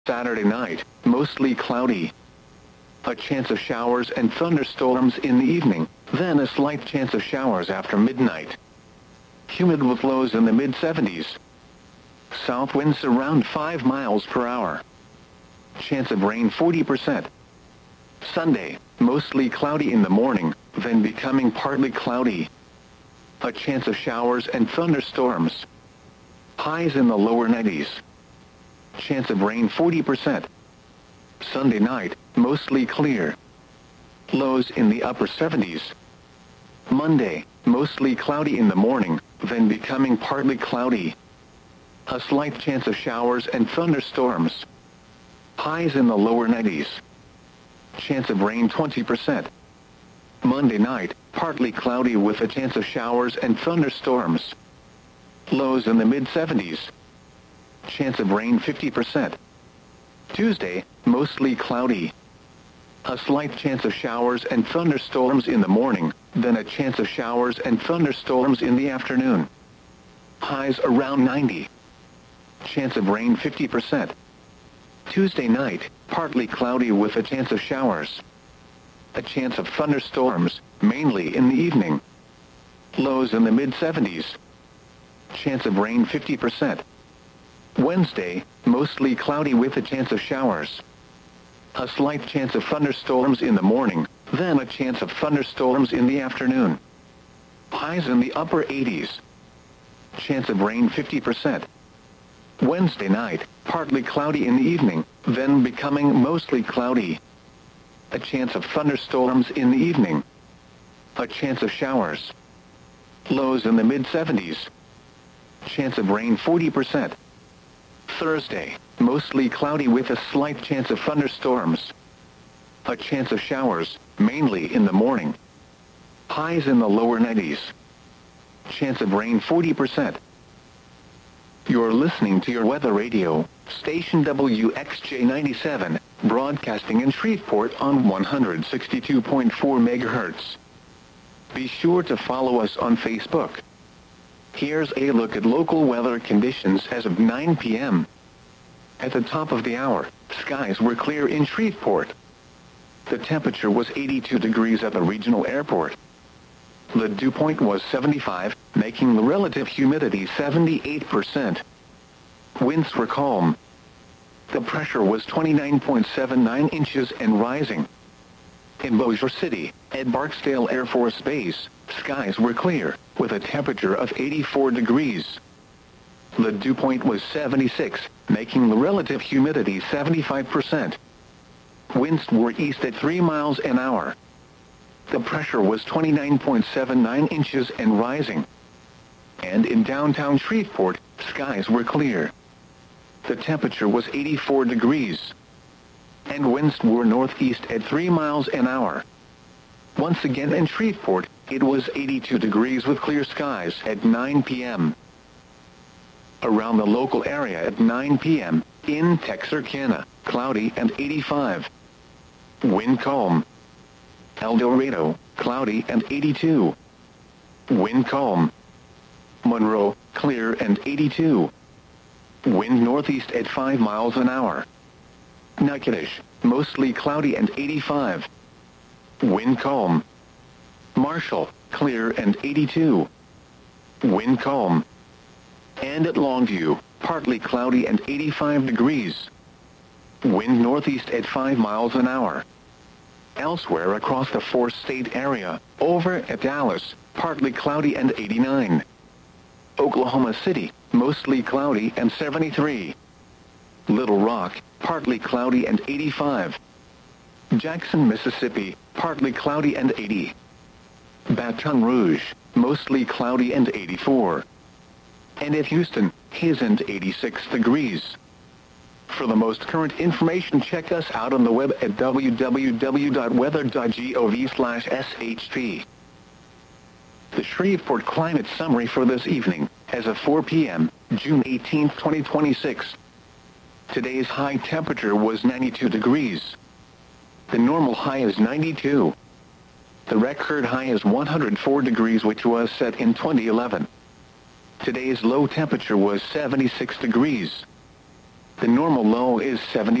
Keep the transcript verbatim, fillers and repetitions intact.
Saturday night, mostly cloudy. A chance of showers and thunderstorms in the evening, then a slight chance of showers after midnight. Humid with lows in the mid seventies. South winds around five miles per hour. Chance of rain forty percent. Sunday, mostly cloudy in the morning, then becoming partly cloudy. A chance of showers and thunderstorms. Highs in the lower nineties. Chance of rain forty percent. Sunday night, mostly clear. Lows in the upper seventies. Monday, mostly cloudy in the morning, then becoming partly cloudy. A slight chance of showers and thunderstorms. Highs in the lower nineties. Chance of rain twenty percent. Monday night, partly cloudy with a chance of showers and thunderstorms. Lows in the mid seventies. Chance of rain fifty percent. Tuesday, mostly cloudy. A slight chance of showers and thunderstorms in the morning, then a chance of showers and thunderstorms in the afternoon. Highs around ninety. Chance of rain fifty percent. Tuesday night, partly cloudy with a chance of showers. A chance of thunderstorms, mainly in the evening. Lows in the mid seventies. Chance of rain fifty percent. Wednesday, mostly cloudy with a chance of showers. A slight chance of thunderstorms in the morning, then a chance of thunderstorms in the afternoon. Highs in the upper eighties. Chance of rain fifty percent. Wednesday night, partly cloudy in the evening, then becoming mostly cloudy. A chance of thunderstorms in the evening. A chance of showers. Lows in the mid seventies. Chance of rain forty percent. Thursday, mostly cloudy with a slight chance of thunderstorms. A chance of showers, mainly in the morning. Highs in the lower nineties. Chance of rain forty percent. You're listening to your weather radio, station W X J ninety-seven, broadcasting in Shreveport on one hundred sixty-two point four megahertz. Be sure to follow us on Facebook. Here's a look at local weather conditions as of nine p m At the top of the hour, skies were clear in Shreveport. The temperature was eighty-two degrees at the regional airport. The dew point was seventy-five, making the relative humidity seventy-eight percent. Winds were calm. The pressure was twenty-nine point seven nine inches and rising. In Bossier City, at Barksdale Air Force Base, skies were clear, with a temperature of eighty-four degrees. The dew point was seventy-six, making the relative humidity seventy-five percent. Winds were east at three miles an hour. The pressure was twenty-nine point seven nine inches and rising. And in downtown Shreveport, skies were clear. The temperature was eighty-four degrees. And winds were northeast at three miles an hour. Once again in Shreveport, it was eighty-two degrees with clear skies at nine p m Around the local area at nine p m, in Texarkana, cloudy and eighty-five. Wind calm. El Dorado, cloudy and eighty-two. Wind calm. Monroe, clear and eighty-two. Wind northeast at five miles an hour. Natchitoches, mostly cloudy and eighty-five. Wind calm. Marshall, clear and eighty-two. Wind calm. And at Longview, partly cloudy and eighty-five degrees. Wind northeast at five miles an hour. Elsewhere across the four-state area, over at Dallas, partly cloudy and eighty-nine. Oklahoma City, mostly cloudy and seventy-three. Little Rock, partly cloudy and eighty-five. Jackson, Mississippi, partly cloudy and eighty. Baton Rouge, mostly cloudy and eighty-four. And at Houston, his and eighty-six degrees. For the most current information, check us out on the web at w w w dot weather dot gov slash s h p. The Shreveport Climate Summary for this evening, as of four p m, June eighteenth, twenty twenty-six. Today's high temperature was ninety-two degrees. The normal high is ninety-two. The record high is one hundred four degrees, which was set in twenty eleven. Today's low temperature was seventy-six degrees. The normal low is seventy.